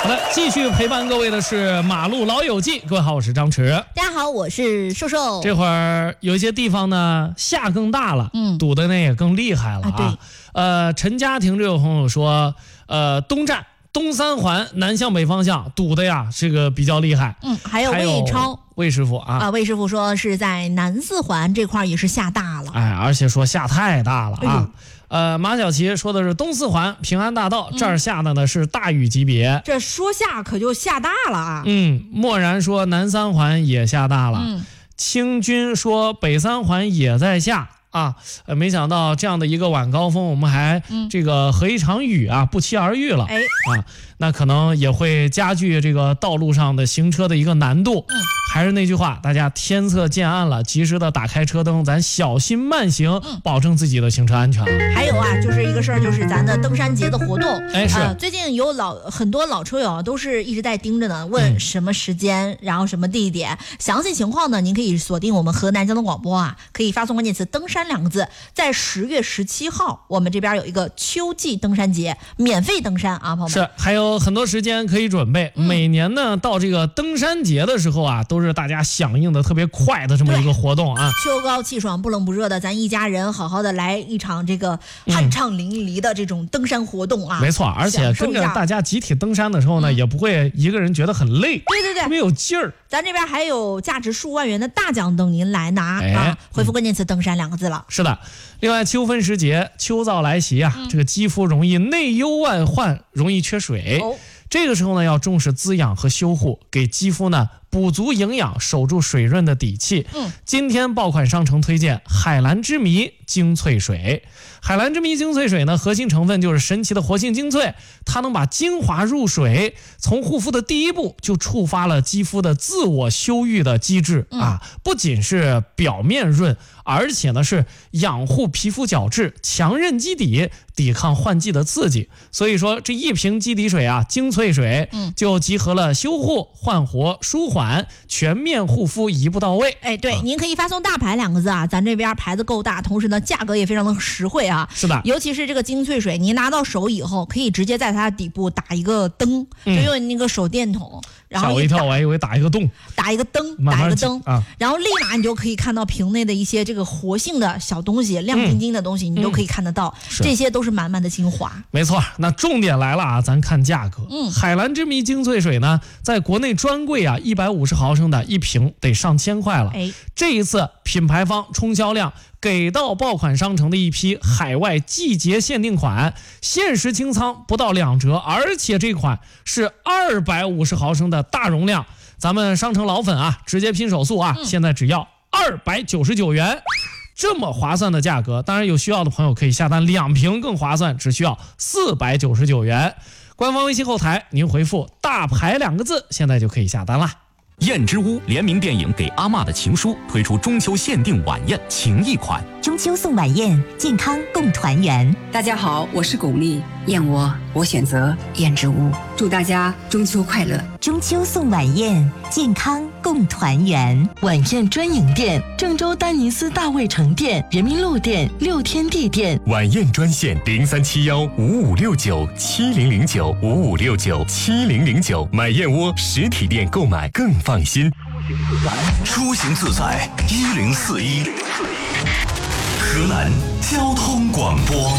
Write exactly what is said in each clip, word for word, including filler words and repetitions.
好的，继续陪伴各位的是马路老友记。各位好，我是张弛。 大家好，我是瘦瘦。 这会儿有一些地方呢下更大了，嗯，堵的呢也更厉害了啊。啊对，呃，陈家庭这位朋友说，呃，东站东三环南向北方向堵的呀，这个比较厉害。 嗯，还有魏超。 魏师傅啊， 啊，魏师傅说是在南四环这块也是下大了， 哎，而且说下太大了啊。哎、呃，马小琪说的是东四环平安大道、嗯、这儿下的呢是大雨级别， 这说下可就下大了啊。 嗯，漠然说南三环也下大了， 嗯， 清军说北三环也在下。啊，呃，没想到这样的一个晚高峰，我们还这个和一场雨啊不期而遇了， 哎， 啊，那可能也会加剧这个道路上的行车的一个难度。嗯，还是那句话，大家天色渐暗了，及时的打开车灯，咱小心慢行，嗯、保证自己的行车安全。 还有啊，就是一个事儿，就是咱的登山节的活动， 哎，是、 呃、最近有老很多老车友都是一直在盯着呢，问什么时间，嗯、然后什么地点，详细情况呢，您可以锁定我们河南交通广播啊，可以发送关键词登山两个字，在十月十七号，我们这边有一个秋季登山节，免费登山啊，朋友们。 是，还有很多时间可以准备。嗯、每年呢，到这个登山节的时候啊，都是大家响应的特别快的这么一个活动啊。 秋高气爽，不冷不热的，咱一家人好好的来一场这个酣畅淋漓的这种登山活动啊。 嗯、没错，而且跟着大家集体登山的时候呢，嗯、也不会一个人觉得很累。 对对对， 特别有劲儿。 咱这边还有价值数万元的大奖等您来拿、哎、啊！回复关键词“登山”两个字了。 是的，另外秋分时节，秋燥来袭啊，嗯、这个肌肤容易内忧外患，容易缺水。哦、这个时候呢，要重视滋养和修护，给肌肤呢补足营养，守住水润的底气。嗯，今天爆款商城推荐海蓝之谜精粹水。海蓝之谜精粹水呢，核心成分就是神奇的活性精粹，它能把精华入水，从护肤的第一步就触发了肌肤的自我修愈的机制、嗯、啊！不仅是表面润，而且呢是养护皮肤角质，强韧基底，抵抗换季的刺激。所以说这一瓶基底水啊，精粹水，嗯，就集合了修护、焕活、舒缓，全面护肤一步到位。 哎，对，啊、您可以发送大牌两个字啊，咱这边牌子够大，同时呢价格也非常的实惠啊。 是的， 尤其是这个精粹水，您拿到手以后，可以直接在它底部打一个灯，嗯、就用那个手电筒，然后吓我一跳，我还以为打一个洞， 打一个灯， 慢慢打一个灯啊， 然后立马你就可以看到瓶内的一些这个活性的小东西，亮晶晶的东西，嗯、你都可以看得到，嗯、这些都是满满的精华。 没错，那重点来了啊，咱看价格。嗯，海蓝之谜精粹水呢，在国内专柜啊，一百五十毫升的一瓶得上千块了。哎，这一次品牌方冲销量。给到爆款商城的一批海外季节限定款，限时清仓不到两折，而且这款是二百五十毫升的大容量，咱们商城老粉啊，直接拼手速啊，嗯、现在只要二百九十九元，这么划算的价格，当然有需要的朋友可以下单两瓶更划算，只需要四百九十九元。官方微信后台您回复大牌两个字，现在就可以下单啦。 燕之屋联名电影《给阿嬷的情书》推出中秋限定晚宴情谊款， 中秋送晚宴，健康共团圆。 大家好，我是巩俐，燕窝我选择燕之屋，祝大家中秋快乐。 中秋送晚宴，健康共团圆。 晚宴专营店：郑州丹尼斯大卫城店、人民路店、六天地店。 晚宴专线零三七幺五五六九七零零九五五六九七零零九。买燕窝实体店购买更放心。 出行自在一零四一，河南交通广播。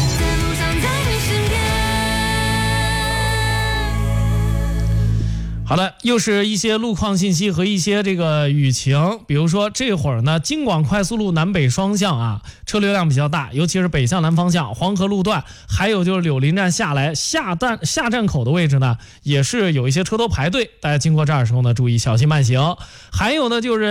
好的，又是一些路况信息和一些这个雨情，比如说这会儿呢，京广快速路南北双向啊，车流量比较大，尤其是北向南方向黄河路段，还有就是柳林站下来下站下站口的位置呢，也是有一些车头排队，大家经过这儿的时候呢，注意小心慢行。还有呢，就是